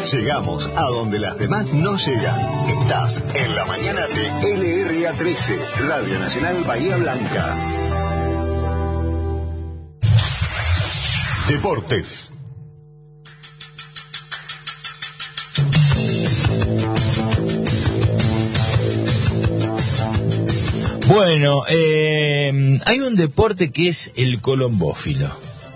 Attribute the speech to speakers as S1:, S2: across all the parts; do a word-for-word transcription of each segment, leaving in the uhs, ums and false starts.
S1: Llegamos a donde las demás no llegan. Estás en la mañana de L R A trece, Radio Nacional Bahía Blanca. Deportes.
S2: Bueno, eh, hay un deporte que es el colombófilo.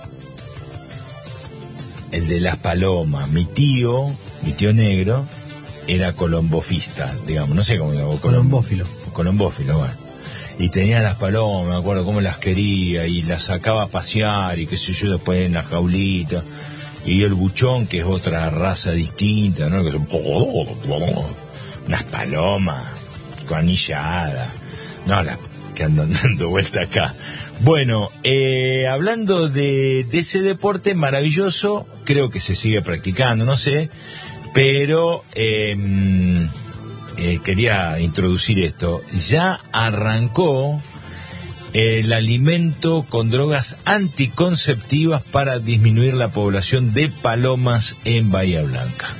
S2: El de las palomas. Mi tío, mi tío negro, era colombofista, digamos, no sé cómo digo.
S3: Colombófilo.
S2: Colombófilo, bueno. Y tenía las palomas, me acuerdo cómo las quería, y las sacaba a pasear, y qué sé yo, después en la jaulita. Y el buchón, que es otra raza distinta, ¿no? Que son unas palomas canilladas. No, las que andan dando vuelta acá. Bueno, eh, hablando de, de ese deporte maravilloso, creo que se sigue practicando, no sé, pero eh, eh, quería introducir esto. Ya arrancó el alimento con drogas anticonceptivas para disminuir la población de palomas en Bahía Blanca.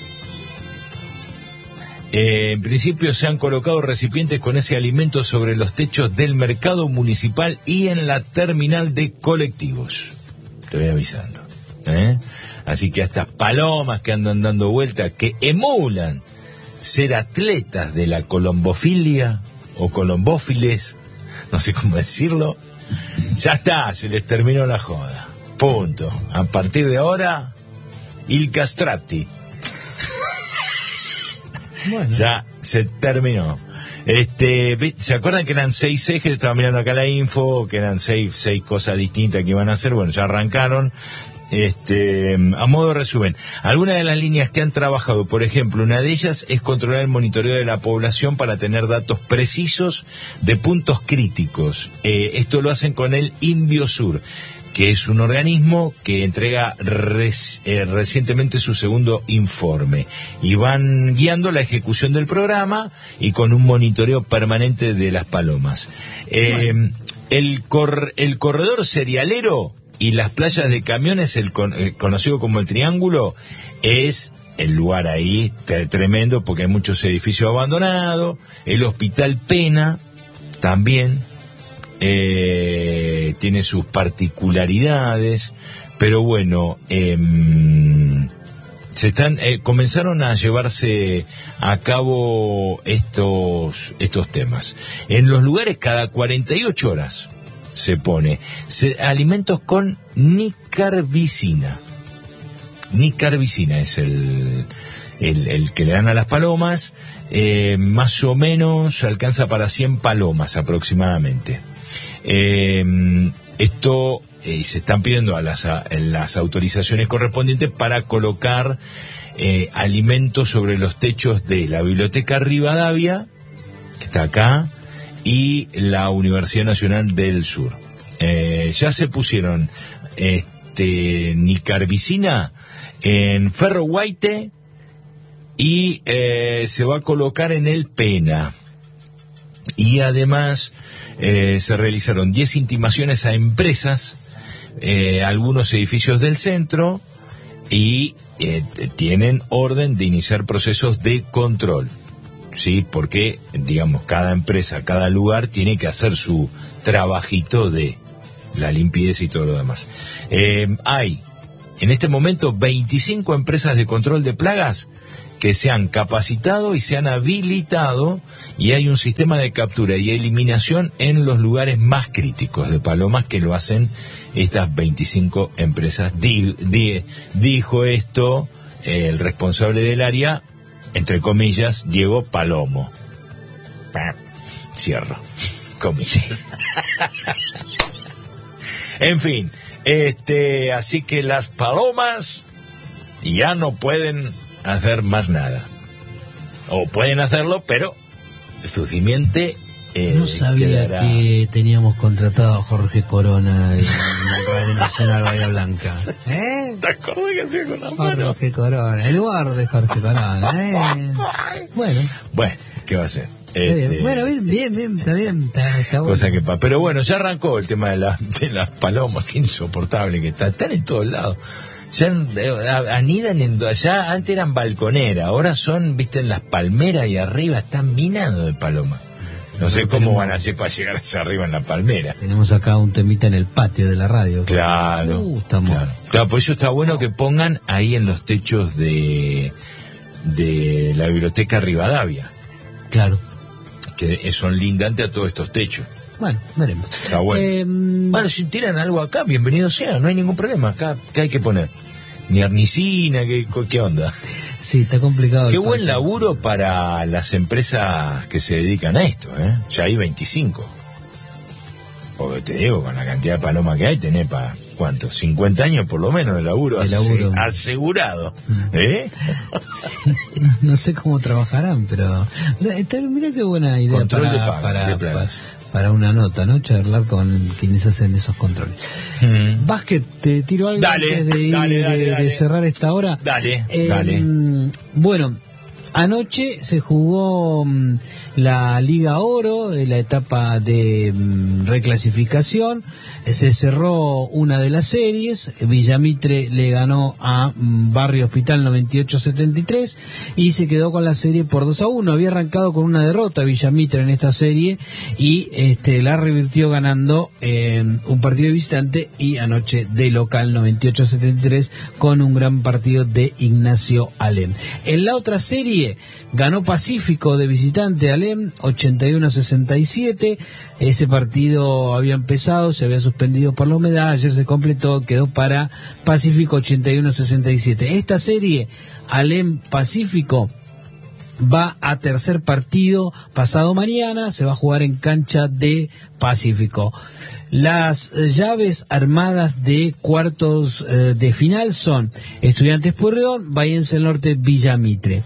S2: Eh, en principio se han colocado recipientes con ese alimento sobre los techos del mercado municipal y en la terminal de colectivos. Te voy avisando, ¿eh? Así que a estas palomas que andan dando vueltas, que emulan ser atletas de la colombofilia o colombófiles, no sé cómo decirlo, ya está, se les terminó la joda. Punto. A partir de ahora, il castrati. Bueno. Ya se terminó. Este, ¿se acuerdan que eran seis ejes? Estaba mirando acá la info, que eran seis, seis cosas distintas que iban a hacer. Bueno, ya arrancaron. Este, a modo de resumen, algunas de las líneas que han trabajado, por ejemplo, una de ellas es controlar el monitoreo de la población para tener datos precisos de puntos críticos. Eh, esto lo hacen con el InbioSur, que es un organismo que entrega res, eh, recientemente su segundo informe, y van guiando la ejecución del programa y con un monitoreo permanente de las palomas. Eh, bueno. el, cor, el corredor serialero y las playas de camiones, el, con, el conocido como el Triángulo, es el lugar ahí t- tremendo porque hay muchos edificios abandonados. El Hospital Pena también Eh, tiene sus particularidades, pero bueno, eh, se están eh, comenzaron a llevarse a cabo estos estos temas. En los lugares cada cuarenta y ocho horas se pone se, alimentos con nicarbicina. Nicarbicina es el el, el que le dan a las palomas, eh, más o menos alcanza para cien palomas aproximadamente. Eh, esto eh, se están pidiendo a las, a las autorizaciones correspondientes para colocar eh, alimentos sobre los techos de la Biblioteca Rivadavia, que está acá, y la Universidad Nacional del Sur. Eh, ya se pusieron este, nicarbicina en Ferro Guaite y eh, se va a colocar en el Pena. Y además eh, se realizaron diez intimaciones a empresas, eh, algunos edificios del centro, y eh, tienen orden de iniciar procesos de control, sí, porque digamos cada empresa, cada lugar tiene que hacer su trabajito de la limpieza y todo lo demás. Eh, hay en este momento veinticinco empresas de control de plagas que se han capacitado y se han habilitado, y hay un sistema de captura y eliminación en los lugares más críticos de palomas que lo hacen estas veinticinco empresas. Di, di, dijo esto eh, el responsable del área, entre comillas, Diego Palomo. Cierro comillas. En fin, este, así que las palomas ya no pueden hacer más nada, o pueden hacerlo, pero su simiente eh,
S3: no sabía
S2: quedará...
S3: que teníamos contratado a Jorge Corona de Radio Nacional Bahía Blanca. ¿Eh?
S2: ¿Te acuerdas que hacía con la mano?
S3: Jorge Corona, el lugar de Jorge Corona. ¿Eh? Bueno.
S2: Bueno, ¿qué va a hacer?
S3: Este,
S2: este...
S3: Bueno, bien, bien, bien, está bien, está, está bueno.
S2: Cosa que pa... Pero bueno, ya arrancó el tema de, la, de las palomas, que insoportable que está, están en todos lados. Ya eh, anidan en, ya antes eran balconeras, ahora son, viste, en las palmeras y arriba están minados de paloma. No sé cómo tenemos, van a hacer para llegar hacia arriba en la palmera.
S3: Tenemos acá un temita en el patio de la radio.
S2: Claro,
S3: uh, estamos...
S2: claro, claro, por eso está bueno que pongan ahí en los techos de de la biblioteca Rivadavia.
S3: Claro.
S2: Que son lindantes a todos estos techos.
S3: Bueno, veremos.
S2: Está bueno. Eh, bueno, si tiran algo acá, bienvenido sea, no hay ningún problema. Acá, ¿qué hay que poner? Ni arnicina, ¿qué, qué onda?
S3: Sí, está complicado.
S2: Qué buen laburo para las empresas que se dedican a esto, ¿eh? Ya hay veinticinco. Porque te digo, con la cantidad de palomas que hay, tenés para, ¿cuánto? cincuenta años por lo menos de laburo,
S3: de laburo.
S2: asegurado. ¿Eh?
S3: Sí, no sé cómo trabajarán, pero... O sea, mira qué buena idea.
S2: Control
S3: para,
S2: de paga,
S3: para,
S2: de
S3: para, para una nota, ¿no? Charlar con quienes hacen esos controles. Mm. Básquet, te tiro algo
S2: dale,
S3: antes de, ir,
S2: dale, dale,
S3: de,
S2: dale.
S3: de cerrar esta hora.
S2: Dale,
S3: eh,
S2: dale.
S3: Bueno, anoche se jugó um, la Liga Oro, de la etapa de um, reclasificación. Se cerró una de las series. Villamitre le ganó a um, Barrio Hospital noventa y ocho a setenta y tres y se quedó con la serie por dos a uno. Había arrancado con una derrota Villamitre en esta serie y este la revirtió ganando eh, un partido de visitante y anoche de local noventa y ocho a setenta y tres con un gran partido de Ignacio Alem. En la otra serie ganó Pacífico de visitante Alem ochenta y uno a sesenta y siete. Ese partido había empezado, se había suspendido por la humedad, ayer se completó, quedó para Pacífico ochenta y uno a sesenta y siete. Esta serie Alem Pacífico va a tercer partido pasado mañana, se va a jugar en cancha de Pacífico. Las llaves armadas de cuartos eh, de final son Estudiantes Pueyrredón, Bahiense del Norte, Villamitre.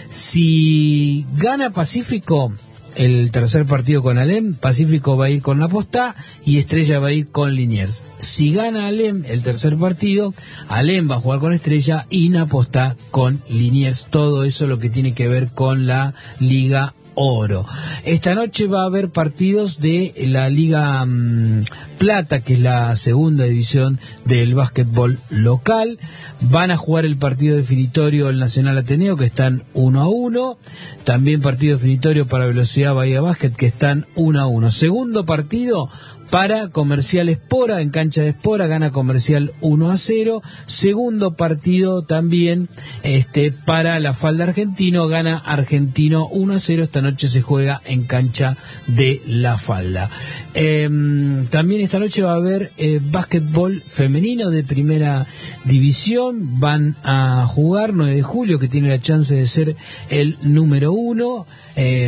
S3: Si gana Pacífico el tercer partido con Alem, Pacífico va a ir con La Postá y Estrella va a ir con Liniers. Si gana Alem el tercer partido, Alem va a jugar con Estrella y Napostá con Liniers. Todo eso lo que tiene que ver con la Liga Oro. Esta noche va a haber partidos de la Liga um, Plata, que es la segunda división del básquetbol local. Van a jugar el partido definitorio el Nacional Ateneo, que están uno a uno. También partido definitorio para Velocidad Bahía Básquet, que están uno a uno. Segundo partido para Comercial Espora, en cancha de Espora, gana Comercial uno a cero. Segundo partido también este para la Falda Argentino, gana Argentino uno a cero. Esta noche se juega en cancha de La Falda. Eh, también esta noche va a haber eh, básquetbol femenino de primera división. Van a jugar nueve de julio, que tiene la chance de ser el número uno. Eh,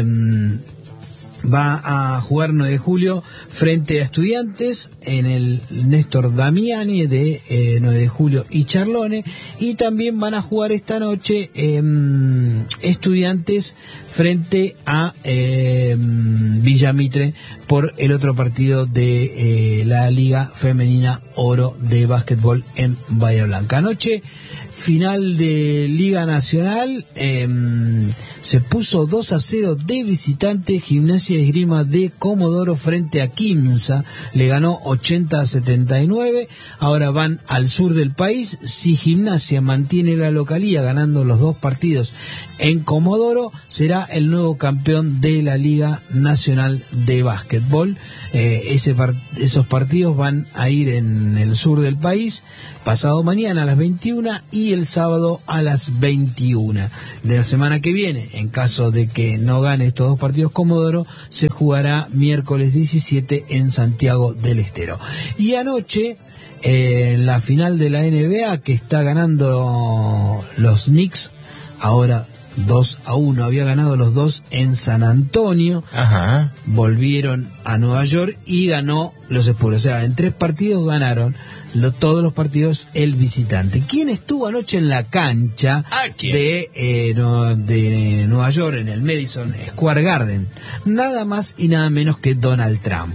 S3: va a jugar nueve de julio frente a Estudiantes en el Néstor Damiani de eh, nueve de julio y Charlone, y también van a jugar esta noche eh, Estudiantes frente a eh, Villamitre por el otro partido de eh, la Liga Femenina Oro de Básquetbol en Bahía Blanca. Anoche, final de Liga Nacional, eh, se puso dos a cero de visitante. Gimnasia y Esgrima de Comodoro frente a Quimsa, le ganó ochenta a setenta y nueve. Ahora van al sur del país. Si Gimnasia mantiene la localía ganando los dos partidos en Comodoro, será el nuevo campeón de la Liga Nacional de Básquetbol. Eh, ese par- esos partidos van a ir en el sur del país pasado mañana a las veintiuna y el sábado a las veintiuna de la semana que viene. En caso de que no gane estos dos partidos Comodoro, se jugará miércoles diecisiete en Santiago del Estero. Y anoche, eh, en la final de la N B A, que está ganando los Knicks, ahora dos a uno, había ganado los dos en San Antonio.
S2: Ajá.
S3: Volvieron a Nueva York y ganó los Spurs. O sea, en tres partidos ganaron lo, todos los partidos el visitante. ¿Quién estuvo anoche en la cancha de, eh, no, de Nueva York, en el Madison Square Garden? Nada más y nada menos que Donald Trump.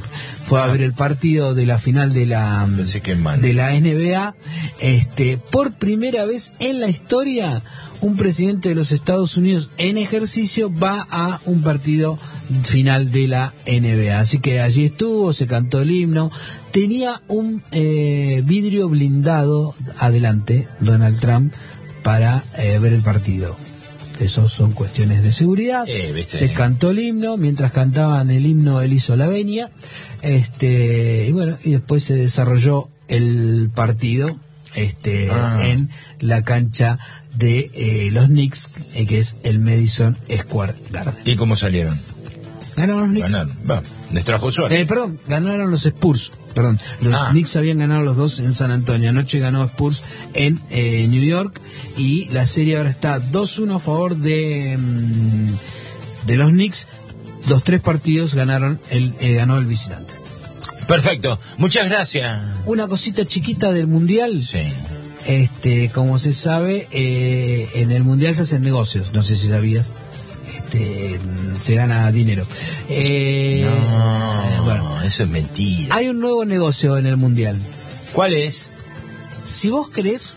S3: fue a ver el partido de la final de la de la N B A. Este, por primera vez en la historia, un presidente de los Estados Unidos en ejercicio va a un partido final de la N B A. Así que allí estuvo, se cantó el himno. Tenía un eh, vidrio blindado adelante, Donald Trump, para eh, ver el partido. Eso son cuestiones de seguridad. Eh, se cantó el himno, mientras cantaban el himno él hizo la venia. Este, y bueno, y después se desarrolló el partido este ah. en la cancha de eh, los Knicks, eh, que es el Madison Square Garden.
S2: ¿Y cómo salieron?
S3: Ganaron los Knicks.
S2: Ganaron, va, les trajo suerte.
S3: Eh, perdón, ganaron los Spurs. Perdón, los ah. Knicks habían ganado los dos en San Antonio. Anoche ganó Spurs en eh, New York y la serie ahora está dos uno a favor de mm, de los Knicks. Los tres partidos ganaron el eh, ganó el visitante.
S2: Perfecto, muchas gracias.
S3: Una cosita chiquita del Mundial.
S2: Sí.
S3: Este, como se sabe, eh, en el Mundial se hacen negocios. No sé si sabías. Este, se gana dinero. Eh,
S2: no, bueno, eso es mentira.
S3: Hay un nuevo negocio en el Mundial.
S2: ¿Cuál es?
S3: Si vos querés,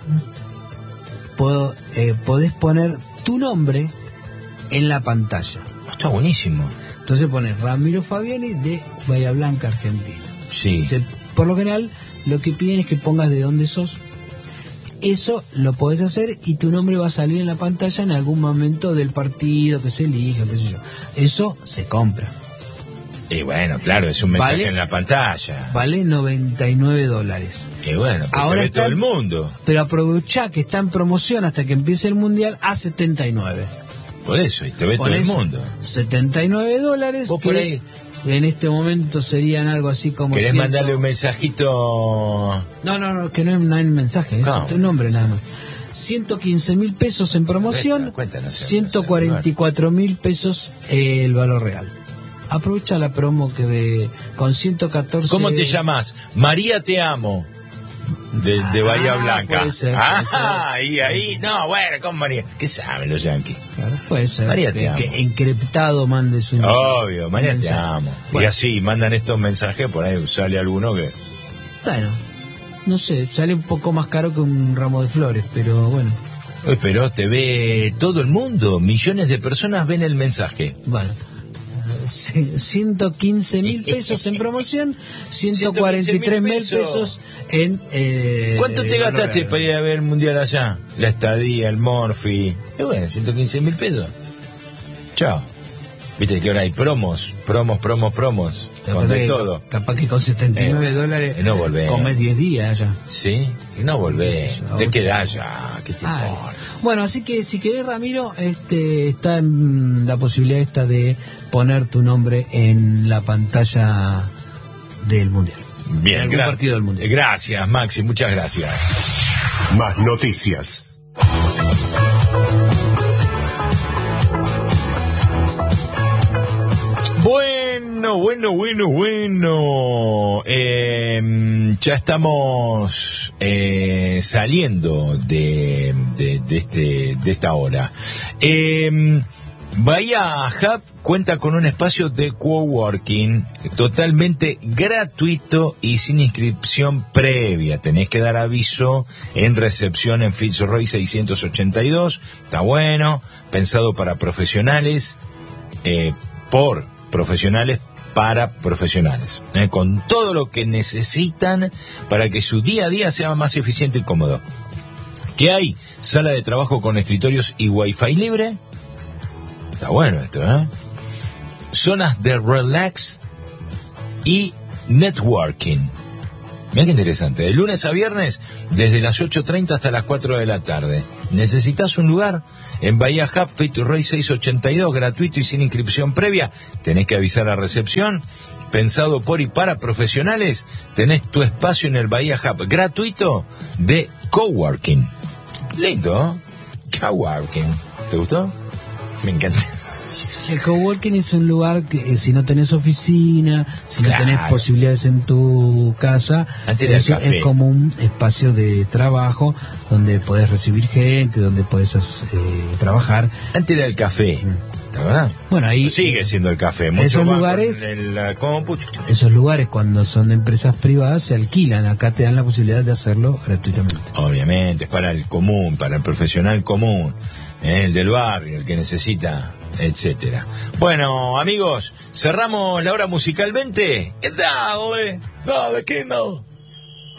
S3: puedo, eh, podés poner tu nombre en la pantalla.
S2: Está buenísimo.
S3: Entonces pones Ramiro Fabiani de Bahía Blanca, Argentina.
S2: Sí.
S3: Se, por lo general, lo que piden es que pongas de dónde sos. Eso lo podés hacer y tu nombre va a salir en la pantalla en algún momento del partido que se elija, qué sé yo. Eso se compra.
S2: Y bueno, claro, es un mensaje
S3: vale,
S2: en la pantalla.
S3: Vale noventa y nueve dólares.
S2: Y bueno, ahora está todo el mundo.
S3: Pero aprovechá que está en promoción hasta que empiece el Mundial a setenta y nueve.
S2: Por eso, y te ve todo el mundo.
S3: setenta y nueve dólares.
S2: ¿Vos por ahí?
S3: En este momento serían algo así como...
S2: ¿Querés
S3: ciento...
S2: mandarle un mensajito?
S3: No, no, no, que no, no hay un mensaje, es no. tu nombre nada más. ciento quince mil pesos en promoción, Cuéntanos, ciento cuarenta y cuatro mil pesos eh, el valor real. Aprovecha la promo que de con ciento catorce...
S2: ¿Cómo te llamas? María Te Amo. De, de Bahía ah, Blanca.
S3: Puede ser,
S2: ah, y ahí, no, bueno, ¿cómo María? ¿Qué saben los yanquis?
S3: Claro, puede ser.
S2: María Te Amo.
S3: Que encriptado mande su...
S2: Obvio, María Te Amo. Bueno. Y así mandan estos mensajes, por ahí sale alguno que...
S3: Bueno, no sé, sale un poco más caro que un ramo de flores, pero bueno.
S2: Pero te ve todo el mundo, millones de personas ven el mensaje.
S3: Bueno. ciento quince mil pesos en promoción, ciento cuarenta y tres mil pesos en... Eh,
S2: ¿Cuánto te gastaste para ir a ver el Mundial allá? La estadía, el Morphy... Y bueno, ciento quince mil pesos. Chao. Viste que ahora hay promos, promos, promos, promos. Con de todo.
S3: Capaz que con setenta y nueve eh, dólares
S2: no volvés.
S3: Comés diez días allá.
S2: Sí, y no volvés. Te quedás allá. ¿Qué te
S3: ah, importa? Bueno, así que si querés, Ramiro, este, está en la posibilidad esta de poner tu nombre en la pantalla del Mundial.
S2: Bien,
S3: en gra- partido del Mundial.
S2: Gracias, Maxi, muchas gracias.
S1: Más noticias.
S2: Bueno, bueno, bueno, bueno. Eh, ya estamos eh, saliendo de, de, de, este, de esta hora. Eh, Bahía Hub cuenta con un espacio de coworking totalmente gratuito y sin inscripción previa. Tenés que dar aviso en recepción en Fitzroy seiscientos ochenta y dos. Está bueno, pensado para profesionales, eh, por profesionales para profesionales, ¿eh? Con todo lo que necesitan para que su día a día sea más eficiente y cómodo. ¿Qué hay? Sala de trabajo con escritorios y wifi libre. Está bueno esto, ¿eh? Zonas de relax y networking. Mira qué interesante. De lunes a viernes, desde las ocho treinta hasta las cuatro de la tarde. ¿Necesitas un lugar? En Bahía Hub, Fitzroy seiscientos ochenta y dos, gratuito y sin inscripción previa. Tenés que avisar a recepción. Pensado por y para profesionales, tenés tu espacio en el Bahía Hub gratuito de coworking. Lindo, ¿eh? Coworking. ¿Te gustó? Me encanta.
S3: El coworking es un lugar que si no tenés oficina, si
S2: claro.
S3: no tenés posibilidades en tu casa, eso es como un espacio de trabajo donde podés recibir gente, donde podés eh, trabajar.
S2: Antes del café. ¿te acuerdas?
S3: Bueno, ahí
S2: sigue siendo el café. Muchos
S3: esos
S2: van
S3: lugares,
S2: con el, la compu.
S3: esos lugares cuando son de empresas privadas se alquilan. Acá te dan la posibilidad de hacerlo gratuitamente.
S2: Obviamente, es para el común, para el profesional común, ¿eh? El del barrio, el que necesita, etcétera. Bueno, amigos, cerramos la hora musicalmente. ¿Qué tal, güey? Dale, que no.